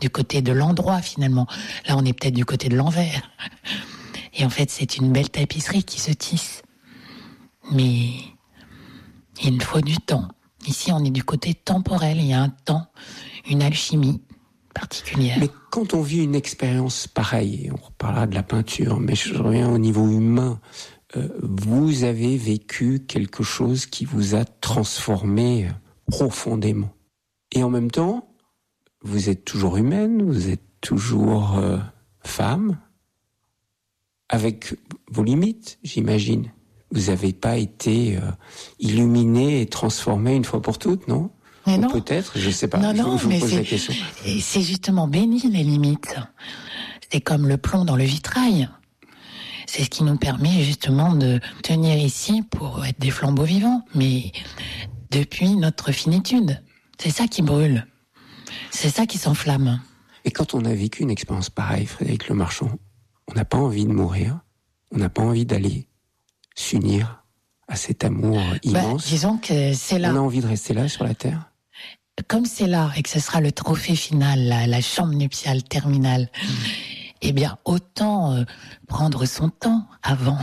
du côté de l'endroit finalement. Là, on est peut-être du côté de l'envers. Et en fait, c'est une belle tapisserie qui se tisse. Mais il nous faut du temps. Ici, on est du côté temporel. Il y a un temps, une alchimie particulière. Mais quand on vit une expérience pareille, on reparlera de la peinture, mais je reviens au niveau humain, vous avez vécu quelque chose qui vous a transformé profondément. Et en même temps, vous êtes toujours humaine, vous êtes toujours femme, avec vos limites, j'imagine. Vous n'avez pas été illuminée et transformée une fois pour toutes, non ? Mais non. Ou peut-être, je ne sais pas, non, je vous pose la question. C'est justement béni, les limites. C'est comme le plomb dans le vitrail. C'est ce qui nous permet justement de tenir ici pour être des flambeaux vivants, mais depuis notre finitude. C'est ça qui brûle. C'est ça qui s'enflamme. Et quand on a vécu une expérience pareille, Frédéric Lemarchand, on n'a pas envie de mourir, on n'a pas envie d'aller s'unir à cet amour immense. Disons que c'est là. On a envie de rester là sur la terre. Comme c'est là et que ce sera le trophée final, la chambre nuptiale terminale, eh bien, autant prendre son temps avant.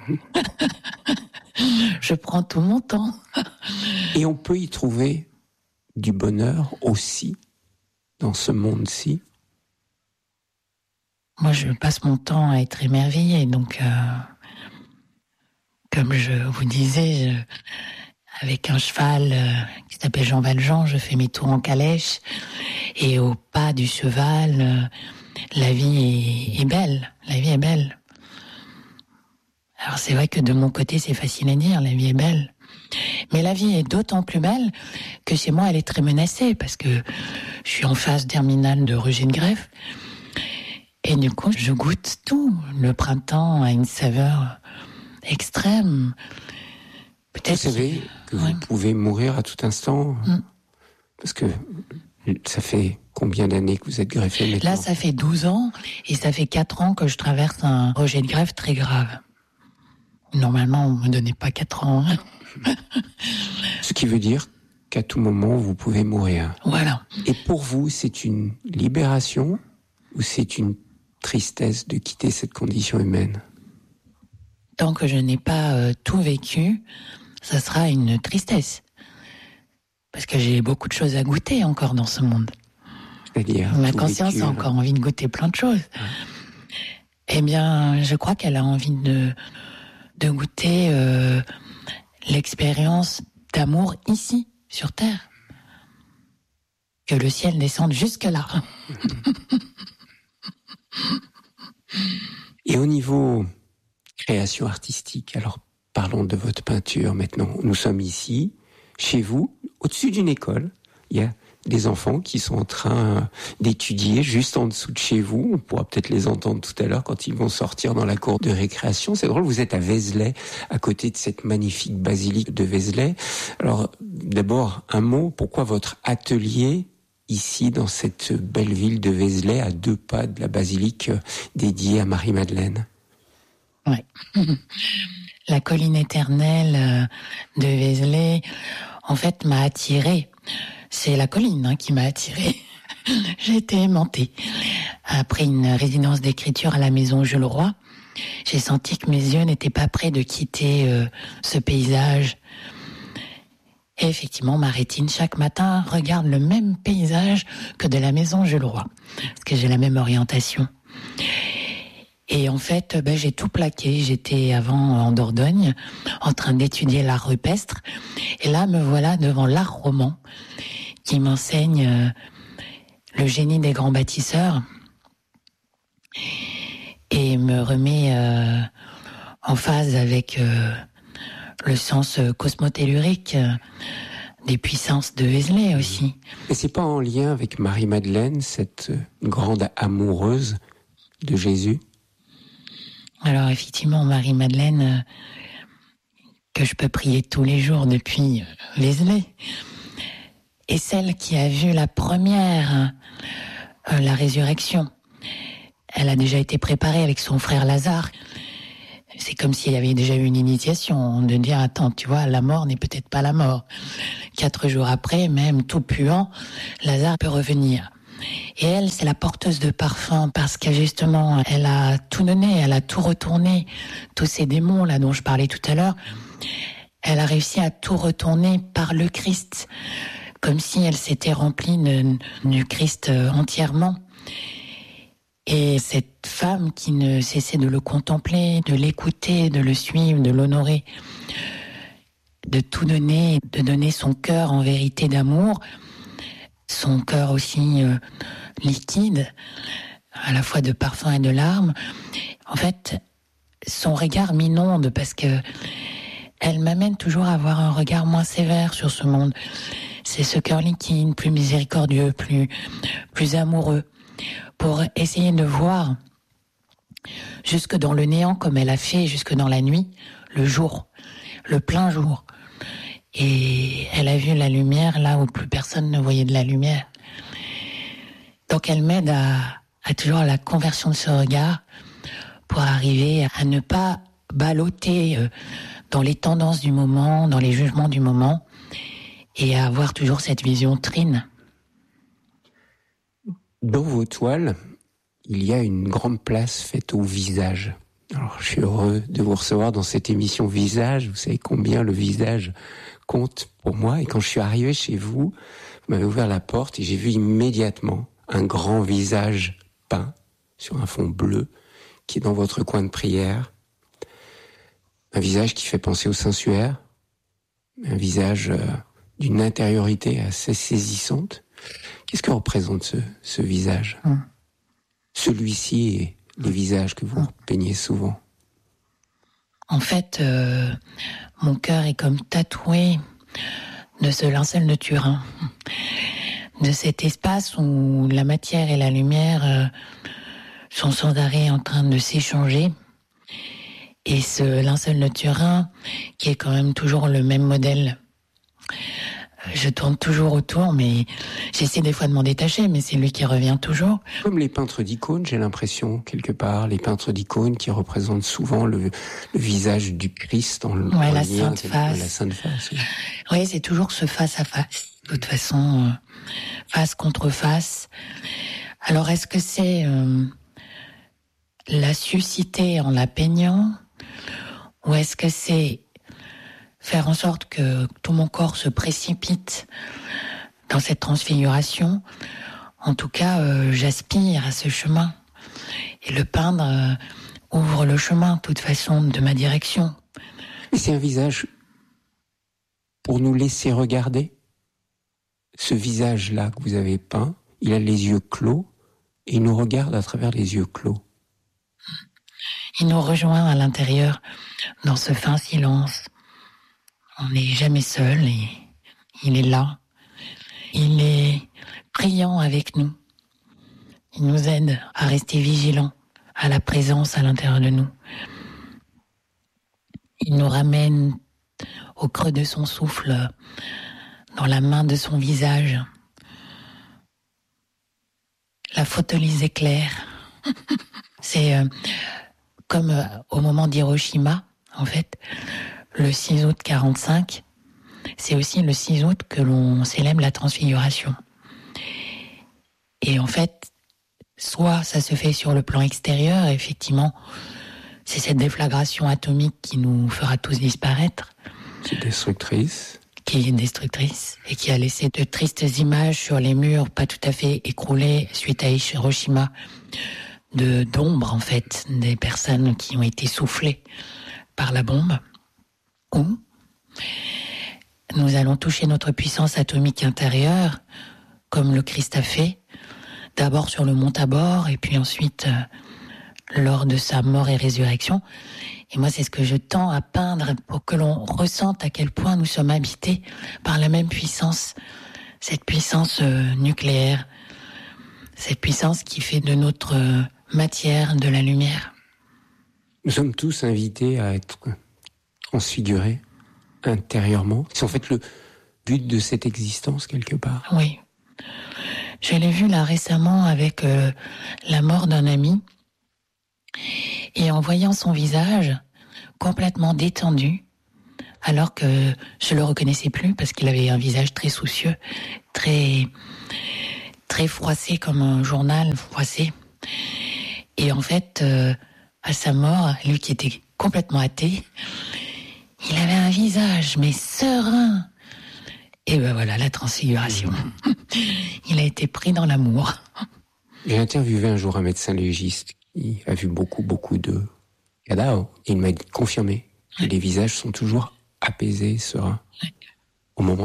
Je prends tout mon temps. Et on peut y trouver du bonheur aussi, dans ce monde-ci. Moi, je passe mon temps à être émerveillée, donc, comme je vous disais, avec un cheval qui s'appelle Jean Valjean, je fais mes tours en calèche, et au pas du cheval, la vie est belle. La vie est belle. Alors c'est vrai que de mon côté, c'est facile à dire, la vie est belle. Mais la vie est d'autant plus belle que chez moi, elle est très menacée, parce que je suis en phase terminale de rejet de greffe. Et du coup, je goûte tout. Le printemps a une saveur extrême. Peut-être vous savez que vous pouvez mourir à tout instant, parce que ça fait combien d'années que vous êtes greffé maintenant ? Là, ça fait 12 ans, et ça fait 4 ans que je traverse un rejet de greffe très grave. Normalement, on ne me donnait pas 4 ans. Ce qui veut dire qu'à tout moment, vous pouvez mourir. Voilà. Et pour vous, c'est une libération ou c'est une tristesse de quitter cette condition humaine ? Tant que je n'ai pas tout vécu, ça sera une tristesse. Parce que j'ai beaucoup de choses à goûter encore dans ce monde. C'est-à-dire ma conscience a encore envie de goûter plein de choses. Eh bien, je crois qu'elle a envie de goûter l'expérience d'amour ici, sur Terre. Que le ciel descende jusque-là. Et au niveau création artistique, alors parlons de votre peinture maintenant. Nous sommes ici, chez vous, au-dessus d'une école. Il y a des enfants qui sont en train d'étudier juste en dessous de chez vous. On pourra peut-être les entendre tout à l'heure quand ils vont sortir dans la cour de récréation. C'est drôle, vous êtes à Vézelay, à côté de cette magnifique basilique de Vézelay. Alors, d'abord, un mot, pourquoi votre atelier ici, dans cette belle ville de Vézelay, à 2 pas de la basilique dédiée à Marie-Madeleine ? Ouais. La colline éternelle de Vézelay, en fait, m'a attirée. C'est la colline qui m'a attirée. J'ai été aimantée. Après une résidence d'écriture à la maison Jules Roy, j'ai senti que mes yeux n'étaient pas prêts de quitter ce paysage. Et effectivement, ma rétine, chaque matin, regarde le même paysage que de la maison Jules Roy, parce que j'ai la même orientation. Et en fait, j'ai tout plaqué. J'étais avant en Dordogne, en train d'étudier l'art rupestre. Et là, me voilà devant l'art roman, qui m'enseigne le génie des grands bâtisseurs et me remet en phase avec le sens cosmotellurique des puissances de Vézelay aussi. Et c'est pas en lien avec Marie-Madeleine, cette grande amoureuse de Jésus ? Alors effectivement, Marie-Madeleine, que je peux prier tous les jours depuis Vézelay, est celle qui a vu la première, la résurrection. Elle a déjà été préparée avec son frère Lazare. C'est comme s'il y avait déjà eu une initiation, de dire, attends, tu vois, la mort n'est peut-être pas la mort. 4 jours après, même tout puant, Lazare peut revenir. Et elle, c'est la porteuse de parfum parce que justement, elle a tout donné, elle a tout retourné. Tous ces démons là dont je parlais tout à l'heure, elle a réussi à tout retourner par le Christ, comme si elle s'était remplie du Christ entièrement. Et cette femme qui ne cessait de le contempler, de l'écouter, de le suivre, de l'honorer, de tout donner, de donner son cœur en vérité d'amour, son cœur aussi liquide, à la fois de parfum et de larmes. En fait, son regard m'inonde parce que elle m'amène toujours à avoir un regard moins sévère sur ce monde. C'est ce cœur liquide, plus miséricordieux, plus amoureux, pour essayer de voir jusque dans le néant comme elle a fait, jusque dans la nuit, le jour, le plein jour. Et elle a vu la lumière là où plus personne ne voyait de la lumière. Donc elle m'aide à toujours à la conversion de ce regard pour arriver à ne pas balloter dans les tendances du moment, dans les jugements du moment, et à avoir toujours cette vision trine. Dans vos toiles, il y a une grande place faite au visage. Alors, je suis heureux de vous recevoir dans cette émission Visage. Vous savez combien le visage compte pour moi. Et quand je suis arrivé chez vous, vous m'avez ouvert la porte et j'ai vu immédiatement un grand visage peint sur un fond bleu qui est dans votre coin de prière. Un visage qui fait penser au sensuaire. Un visage d'une intériorité assez saisissante. Qu'est-ce que représente ce visage ? Celui-ci et les visages que vous peignez souvent. En fait, mon cœur est comme tatoué de ce linceul de Turin, de cet espace où la matière et la lumière sont sans arrêt en train de s'échanger. Et ce linceul de Turin, qui est quand même toujours le même modèle. Je tourne toujours autour, mais j'essaie des fois de m'en détacher, mais c'est lui qui revient toujours. Comme les peintres d'icônes, j'ai l'impression, quelque part, les peintres d'icônes qui représentent souvent le visage du Christ en la Sainte Face. La Sainte Face. Oui, c'est toujours ce face à face. De toute façon, face contre face. Alors, est-ce que c'est la susciter en la peignant, ou est-ce que c'est faire en sorte que tout mon corps se précipite dans cette transfiguration? En tout cas, j'aspire à ce chemin. Et le peindre ouvre le chemin, de toute façon, de ma direction. Et c'est un visage pour nous laisser regarder. Ce visage-là que vous avez peint, il a les yeux clos et il nous regarde à travers les yeux clos. Il nous rejoint à l'intérieur dans ce fin silence. On n'est jamais seul et il est là. Il est priant avec nous. Il nous aide à rester vigilants à la présence à l'intérieur de nous. Il nous ramène au creux de son souffle, dans la main de son visage. La photolyse éclaire. C'est comme au moment d'Hiroshima, en fait. Le 6 août 45, c'est aussi le 6 août que l'on célèbre la transfiguration. Et en fait, soit ça se fait sur le plan extérieur, effectivement, c'est cette déflagration atomique qui nous fera tous disparaître. C'est destructrice. Qui est destructrice et qui a laissé de tristes images sur les murs, pas tout à fait écroulés suite à Hiroshima, d'ombre en fait, des personnes qui ont été soufflées par la bombe. Ou nous allons toucher notre puissance atomique intérieure, comme le Christ a fait, d'abord sur le mont Tabor, et puis ensuite lors de sa mort et résurrection. Et moi, c'est ce que je tends à peindre pour que l'on ressente à quel point nous sommes habités par la même puissance, cette puissance nucléaire, cette puissance qui fait de notre matière de la lumière. Nous sommes tous invités à être transfigurés intérieurement. C'est en fait le but de cette existence, quelque part. Oui. Je l'ai vu là récemment avec la mort d'un ami. Et en voyant son visage complètement détendu, alors que je le reconnaissais plus parce qu'il avait un visage très soucieux, très très froissé, comme un journal froissé. Et en fait, à sa mort, lui qui était complètement athée, il avait un visage, mais serein. Et ben voilà, la transfiguration. Il a été pris dans l'amour. J'ai interviewé un jour un médecin légiste qui a vu beaucoup de cadavres. Et il m'a confirmé que les visages sont toujours apaisés, sereins, au moment